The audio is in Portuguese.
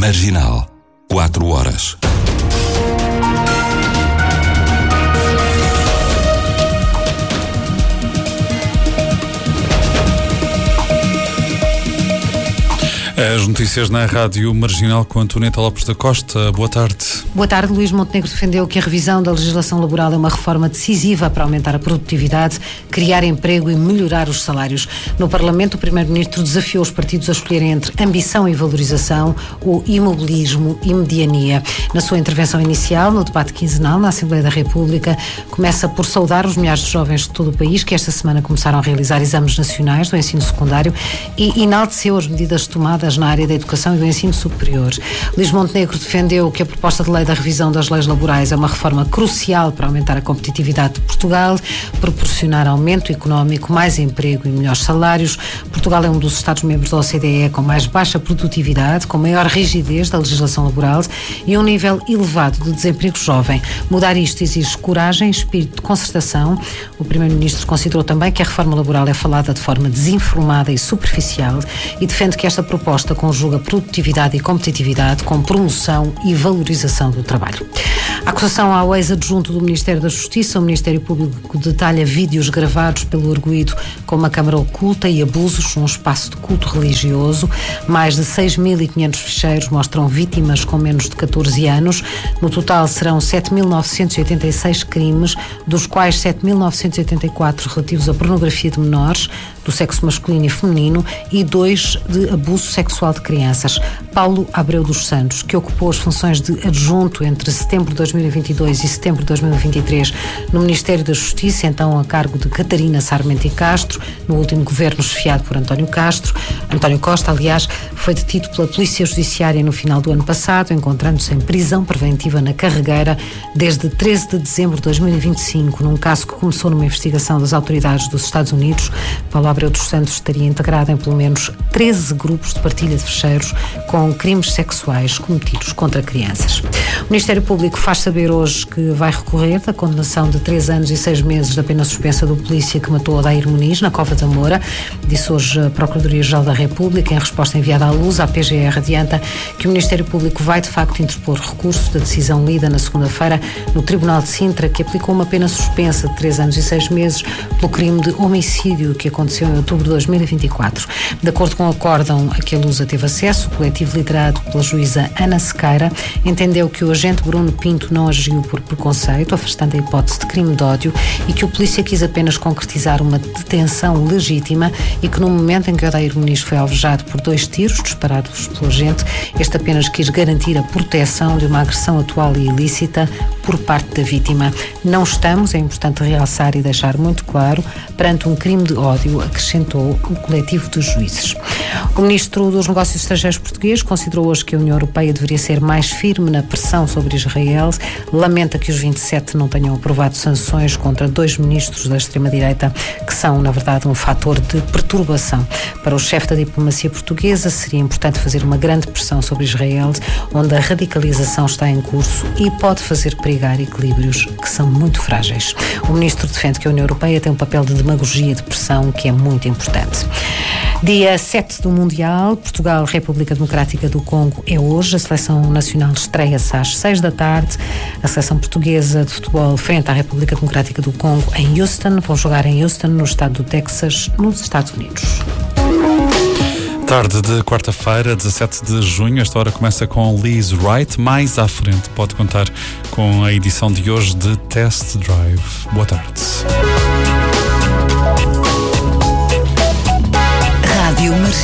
Marginal, 4 horas. As notícias na Rádio Marginal com Antonieta Lopes da Costa. Boa tarde. Boa tarde. Luís Montenegro defendeu que a revisão da legislação laboral é uma reforma decisiva para aumentar a produtividade, criar emprego e melhorar os salários. No Parlamento, o Primeiro-Ministro desafiou os partidos a escolherem entre ambição e valorização ou imobilismo e mediania. Na sua intervenção inicial, no debate quinzenal na Assembleia da República, começa por saudar os milhares de jovens de todo o país que esta semana começaram a realizar exames nacionais do ensino secundário e enalteceu as medidas tomadas na área da educação e do ensino superior. Luís Montenegro defendeu que a proposta de lei da revisão das leis laborais é uma reforma crucial para aumentar a competitividade de Portugal, proporcionar aumento económico, mais emprego e melhores salários. Portugal é um dos Estados-membros da OCDE com mais baixa produtividade, com maior rigidez da legislação laboral e um nível elevado de desemprego jovem. Mudar isto exige coragem e espírito de concertação. O Primeiro-Ministro considerou também que a reforma laboral é falada de forma desinformada e superficial e defende que esta proposta conjuga produtividade e competitividade com promoção e valorização do trabalho. A acusação ao ex-adjunto do Ministério da Justiça, o Ministério Público detalha vídeos gravados pelo arguido com uma câmara oculta e abusos num espaço de culto religioso. Mais de 6.500 ficheiros mostram vítimas com menos de 14 anos. No total serão 7.986 crimes, dos quais 7.984 relativos à pornografia de menores, do sexo masculino e feminino, e 2 de abuso sexual de crianças. Paulo Abreu dos Santos, que ocupou as funções de adjunto entre setembro de 2022 e setembro de 2023 no Ministério da Justiça, então a cargo de Catarina Sarmento e Castro, no último governo chefiado por António Costa, aliás, foi detido pela Polícia Judiciária no final do ano passado, encontrando-se em prisão preventiva na Carregueira desde 13 de dezembro de 2025, num caso que começou numa investigação das autoridades dos Estados Unidos. Paulo Abreu dos Santos estaria integrado em pelo menos 13 grupos de partilha de ficheiros com crimes sexuais cometidos contra crianças. O Ministério Público faz saber hoje que vai recorrer da condenação de 3 anos e 6 meses da pena suspensa do polícia que matou Odair Muniz na Cova da Moura. Disse hoje a Procuradoria-Geral da República, em resposta enviada à Luz, a PGR adianta que o Ministério Público vai de facto interpor recurso da decisão lida na segunda-feira no Tribunal de Sintra, que aplicou uma pena suspensa de 3 anos e 6 meses pelo crime de homicídio que aconteceu em outubro de 2024. De acordo com o acórdão a que a Lusa teve acesso, o coletivo liderado pela juíza Ana Sequeira entendeu que o agente Bruno Pinto não agiu por preconceito, afastando a hipótese de crime de ódio, e que o polícia quis apenas concretizar uma detenção legítima e que no momento em que Odair Muniz foi alvejado por 2 tiros disparados pelo agente, este apenas quis garantir a proteção de uma agressão atual e ilícita por parte da vítima. Não estamos, é importante realçar e deixar muito claro, perante um crime de ódio, acrescentou o coletivo de juízes. O Ministro dos Negócios Estrangeiros português considerou hoje que a União Europeia deveria ser mais firme na pressão sobre Israel. Lamenta que os 27 não tenham aprovado sanções contra 2 ministros da extrema-direita, que são, na verdade, um fator de perturbação. Para o chefe da diplomacia portuguesa, seria importante fazer uma grande pressão sobre Israel, onde a radicalização está em curso e pode fazer perigar equilíbrios que são muito frágeis. O Ministro defende que a União Europeia tem um papel de demagogia de pressão que é muito importante. Dia 7 do Mundial, Portugal, República Democrática do Congo é hoje. A seleção nacional estreia-se às 6 da tarde. A seleção portuguesa de futebol frente à República Democrática do Congo em Houston. Vão jogar em Houston, no estado do Texas, nos Estados Unidos. Tarde de quarta-feira, 17 de junho. Esta hora começa com Liz Wright. Mais à frente pode contar com a edição de hoje de Test Drive. Boa tarde.